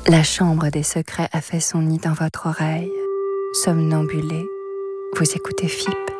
La chambre des secrets a fait son nid dans votre oreille. Somnambulé, vous écoutez FIP.